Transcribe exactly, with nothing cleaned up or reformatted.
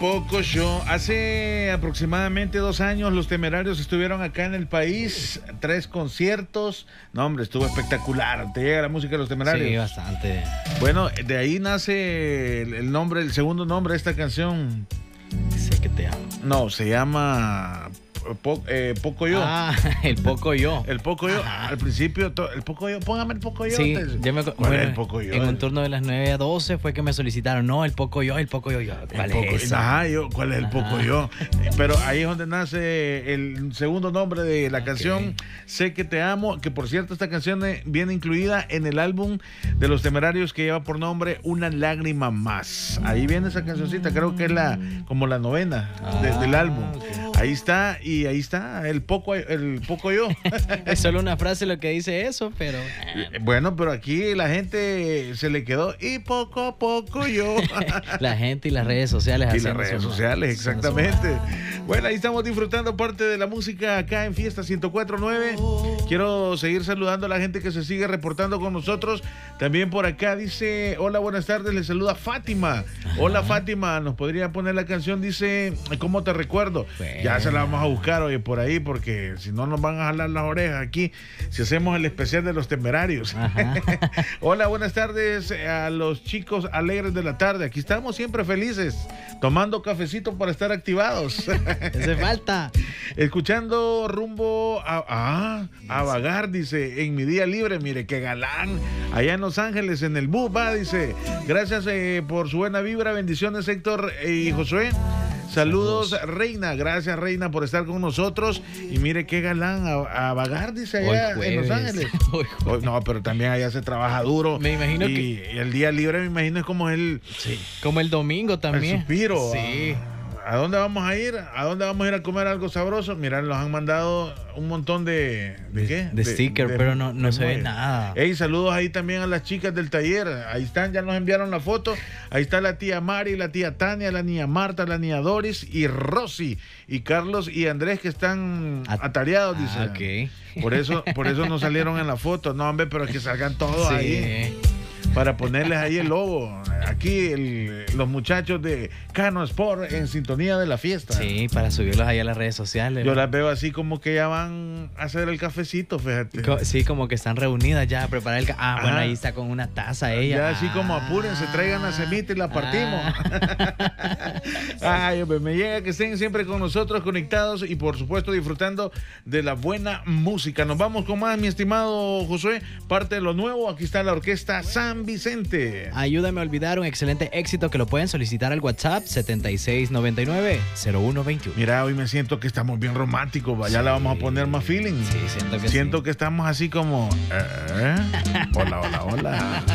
Poco Yo. Hace aproximadamente dos años los Temerarios estuvieron acá en el país, tres conciertos. No, hombre, estuvo espectacular. ¿Te llega la música de los Temerarios? Sí, bastante. Bueno, de ahí nace el, el nombre, el segundo nombre de esta canción. Sé que te amo. No, se llama po, eh, Poco Yo. Ah, el Poco Yo. El Poco Yo. Ajá. Al principio, to, el Poco Yo, póngame el Poco Yo. Sí, Te, yo me, ¿Cuál bueno, es el Poco Yo? En un turno de las nueve a doce fue que me solicitaron, no, el Poco Yo, el Poco Yo. yo ¿Cuál el es poco, esa? Ajá, yo, ¿cuál es el Ajá. Poco Yo? Pero ahí es donde nace el segundo nombre de la Okay. canción, Sé que te amo, que por cierto esta canción viene incluida en el álbum de los Temerarios que lleva por nombre Una lágrima más. Ahí viene esa cancioncita, creo que es la como la novena de, Ah, del álbum. okay. Ahí está, y ahí está el poco, el poco yo. Es solo una frase lo que dice eso, pero... Bueno, pero aquí la gente se le quedó y poco a poco yo. La gente y las redes sociales. Y las redes sociales, exactamente. Bueno, ahí estamos disfrutando parte de la música acá en Fiesta ciento cuatro punto nueve. Quiero seguir saludando a la gente que se sigue reportando con nosotros. También por acá dice, hola, buenas tardes, le saluda Fátima. Hola, Fátima, nos podría poner la canción, dice, ¿cómo te recuerdo? Bueno. Ya se la vamos a buscar, oye, por ahí, porque si no nos van a jalar las orejas aquí, si hacemos el especial de los Temerarios. Hola, buenas tardes a los chicos alegres de la tarde. Aquí estamos siempre felices, tomando cafecito para estar activados. Hace falta. Escuchando rumbo a, a, a vagar, dice, en mi día libre, mire qué galán, allá en Los Ángeles, en el bus, va, dice, gracias eh, por su buena vibra, bendiciones Héctor y Josué. Saludos, Reina. Gracias, Reina, por estar con nosotros. Y mire qué galán a, a vagar, dice allá en Los Ángeles. Hoy, no, pero también allá se trabaja duro. Me imagino y, que... y el día libre, me imagino, es como el... Sí. Como el domingo también. El suspiro. Sí. ¿A dónde vamos a ir? ¿A dónde vamos a ir a comer algo sabroso? Mirá, nos han mandado un montón de... ¿De, de qué? De, de sticker, de, pero no, no de se ve nada. Hey, saludos ahí también a las chicas del taller. Ahí están, ya nos enviaron la foto. Ahí está la tía Mari, la tía Tania, la niña Marta, la niña Doris y Rosy. Y Carlos y Andrés que están At atareados, dice. Ah, okay. Por eso, por eso no salieron en la foto. No, hombre, pero que salgan todos sí. ahí. Para ponerles ahí el logo. Aquí el, los muchachos de Cano Sport en sintonía de la fiesta. Sí, para subirlos ahí a las redes sociales. Yo las veo así como que ya van a hacer el cafecito, fíjate. Co sí, como que están reunidas ya a preparar el... Ah, Ajá. Bueno, ahí está con una taza ella. Ya así ah. como apúrense, traigan la semita y la partimos. Ah. Ay, hombre, me llega que estén siempre con nosotros conectados y por supuesto disfrutando de la buena música. Nos vamos con más, mi estimado Josué. Parte de lo nuevo, aquí está la orquesta San Vicente. Ayúdame a olvidar un excelente éxito que lo pueden solicitar al WhatsApp setenta y seis noventa y nueve cero uno veintiuno. Mira, hoy me siento que estamos bien románticos, ya sí. La vamos a poner más feeling. Sí, siento que Siento sí. que estamos así como... ¿eh? Hola, hola, hola.